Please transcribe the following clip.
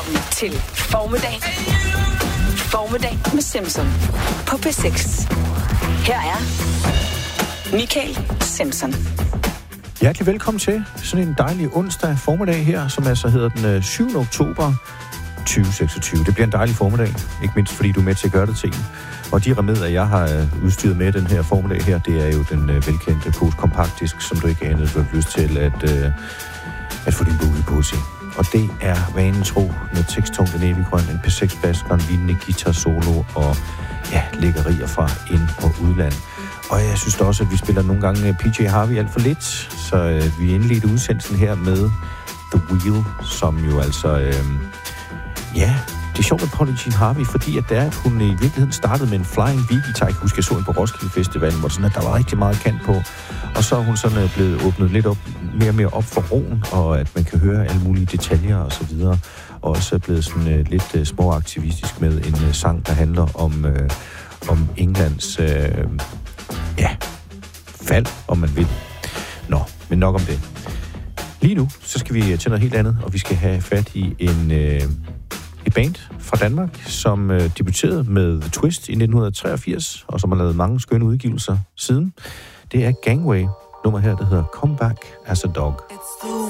Velkommen til Formiddag. Formiddag med Simpson på P6. Her er Michael Simpson. Hjertelig velkommen til sådan en dejlig onsdag formiddag her, som altså hedder den 7. oktober 2026. Det bliver en dejlig formiddag, ikke mindst fordi du er med til at gøre det til en. Og de remedier, jeg har udstyret med den her formiddag her, det er jo den velkendte postkompaktdisk, som du ikke anede, du har lyst til at få din bolig på til. Og det er vanen tro med teksttungt en evig grøn, en P6-bass og en lignende guitar solo og ja, lækkerier fra ind- og udland. Og jeg synes da også, at vi spiller nogle gange PJ Harvey alt for lidt, så vi indledte udsendelsen her med The Wheel, som jo altså, det er sjovt med Polly Jean Harvey, fordi at det er, at hun i virkeligheden startede med en flying V-guitar. Jeg husker, jeg så hende på Roskilde Festivalen, hvor sådan, at der var rigtig meget kant på. Og så er hun sådan blevet åbnet lidt op, mere og mere op for roen, og at man kan høre alle mulige detaljer og så videre. Og også er blevet sådan lidt småaktivistisk med en sang, der handler om Englands fald, om man vil. Nå, men nok om det. Lige nu, så skal vi til noget helt andet, og vi skal have fat i et band fra Danmark, som debuterede med The Twist i 1983, og som har lavet mange skønne udgivelser siden. Det er Gangway. Nummer her, der hedder Come Back as a Dog.